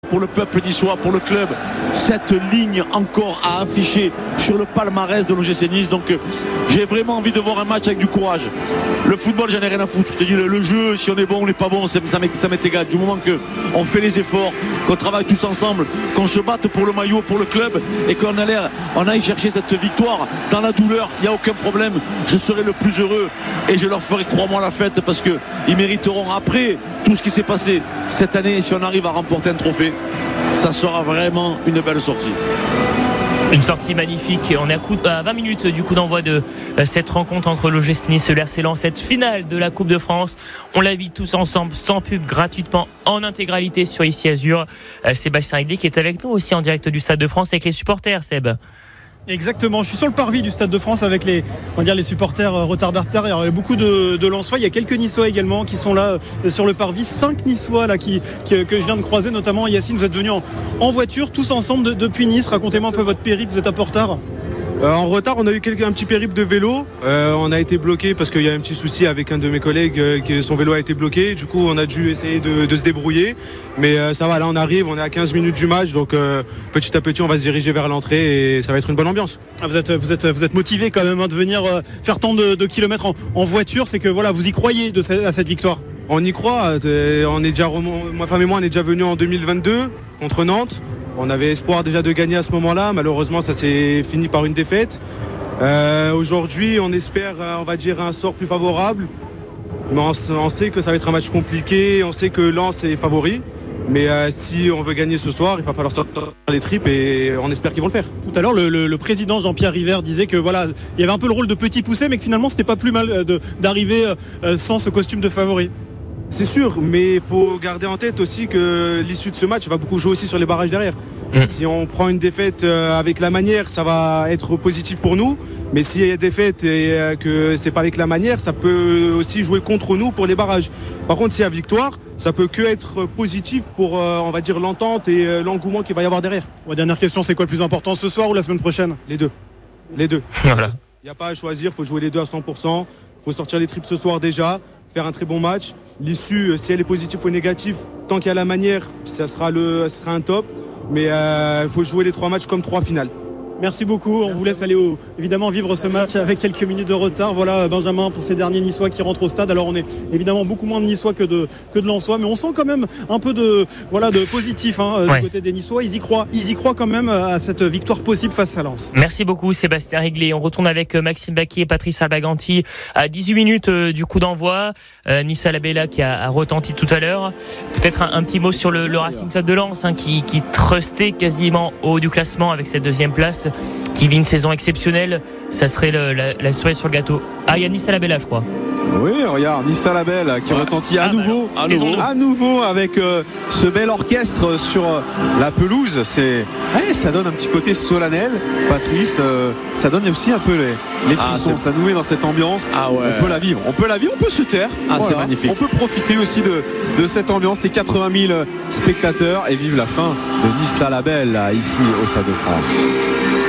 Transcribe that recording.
pour le peuple niçois, pour le club, cette ligne encore à afficher sur le palmarès de l'OGC Nice. Donc j'ai vraiment envie de voir un match avec du courage. Le football, j'en ai rien à foutre. Je te dis, le jeu, si on est bon ou on n'est pas bon, ça m'est égal. Du moment qu'on fait les efforts, qu'on travaille tous ensemble, qu'on se batte pour le maillot, pour le club, et qu'on aille chercher cette victoire dans la douleur, il n'y a aucun problème. Je serai le plus heureux et je leur ferai, crois-moi, la fête, parce qu'ils mériteront, après tout ce qui s'est passé cette année, si on arrive à remporter un trophée, ça sera vraiment une belle sortie. Une sortie magnifique. On est à 20 minutes du coup d'envoi de cette rencontre entre l'OGC Nice et le RC Lens, cette finale de la Coupe de France. On la vit tous ensemble, sans pub, gratuitement, en intégralité sur Ici Azur. Sébastien Réglé qui est avec nous aussi en direct du Stade de France avec les supporters, Seb. Exactement, je suis sur le parvis du Stade de France avec les supporters retardataires. Il y a beaucoup de Lensois, il y a quelques Niçois également qui sont là sur le parvis. 5 Niçois là que je viens de croiser, notamment Yacine. Vous êtes venus en voiture tous ensemble depuis Nice. Racontez-moi un peu votre périple, vous êtes un peu en retard. En retard, on a eu un petit périple de vélo. On a été bloqué parce qu'il y a un petit souci avec un de mes collègues, son vélo a été bloqué. Du coup, on a dû essayer de se débrouiller. Mais ça va, là on arrive, on est à 15 minutes du match. Donc petit à petit, on va se diriger vers l'entrée et ça va être une bonne ambiance. Vous êtes motivé quand même de venir faire tant de kilomètres en voiture. C'est que voilà, vous y croyez à cette victoire. On y croit. Ma femme et moi, on est déjà venus en 2022 contre Nantes. On avait espoir déjà de gagner à ce moment-là. Malheureusement, ça s'est fini par une défaite. Aujourd'hui, on espère, on va dire, un sort plus favorable. Mais on sait que ça va être un match compliqué. On sait que Lens est favori. Mais si on veut gagner ce soir, il va falloir sortir les tripes et on espère qu'ils vont le faire. Tout à l'heure, le président Jean-Pierre River disait que voilà, il y avait un peu le rôle de petit poussé, mais que finalement, c'était pas plus mal d'arriver sans ce costume de favori. C'est sûr, mais il faut garder en tête aussi que l'issue de ce match va beaucoup jouer aussi sur les barrages derrière. Si on prend une défaite avec la manière, ça va être positif pour nous. Mais s'il y a des défaites et que c'est pas avec la manière, ça peut aussi jouer contre nous pour les barrages. Par contre, s'il y a victoire, ça peut que être positif pour, on va dire, l'entente et l'engouement qu'il va y avoir derrière. Dernière question, c'est quoi le plus important, ce soir ou la semaine prochaine ? Les deux. Voilà. Il n'y a pas à choisir, il faut jouer les deux à 100%. Il faut sortir les tripes ce soir déjà, faire un très bon match. L'issue, si elle est positive ou négative, tant qu'il y a la manière, ça sera un top. Mais il faut jouer les 3 matchs comme 3 finales. Merci beaucoup. On vous laisse aller évidemment vivre ce match avec quelques minutes de retard. Voilà Benjamin pour ces derniers Niçois qui rentrent au stade. Alors on est évidemment beaucoup moins de Niçois que de Lensois, mais on sent quand même un peu de positif du côté des Niçois. Ils y croient quand même à cette victoire possible face à Lens. Merci beaucoup Sébastien Réglé. On retourne avec Maxime Baquier et Patrice Albaganti à 18 minutes du coup d'envoi. Nissa Labella qui a retenti tout à l'heure. Peut-être un petit mot sur le Racing Club de Lens qui trustait quasiment au haut du classement avec cette deuxième place, qui vit une saison exceptionnelle. Ça serait la cerise sur le gâteau. Il y a Nissa Labella, je crois. Oui, regarde, Nissa Labella qui retentit à nouveau avec ce bel orchestre sur la pelouse. Ça donne un petit côté solennel. Patrice, ça donne aussi un peu les frissons. Ça nous met dans cette ambiance. On peut la vivre, on peut se taire. C'est magnifique. On peut profiter aussi de cette ambiance. Les 80 000 spectateurs et vivre la fin de Nissa Labella ici au Stade de France.